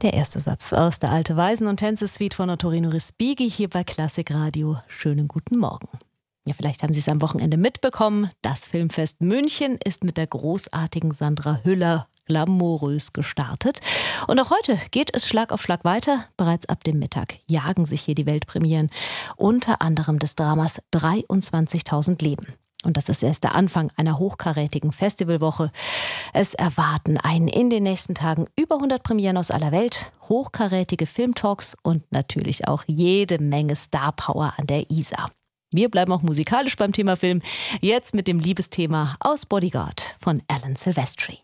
Der erste Satz aus der Alte Waisen- und Tänze-Suite von Ottorino Respighi hier bei Klassik Radio. Schönen guten Morgen. Ja, vielleicht haben Sie es am Wochenende mitbekommen. Das Filmfest München ist mit der großartigen Sandra Hüller glamourös gestartet. Und auch heute geht es Schlag auf Schlag weiter. Bereits ab dem Mittag jagen sich hier die Weltpremieren, unter anderem des Dramas 23.000 Leben. Und das ist erst der Anfang einer hochkarätigen Festivalwoche. Es erwarten einen in den nächsten Tagen über 100 Premieren aus aller Welt, hochkarätige Filmtalks und natürlich auch jede Menge Starpower an der Isar. Wir bleiben auch musikalisch beim Thema Film, jetzt mit dem Liebesthema aus Bodyguard von Alan Silvestri.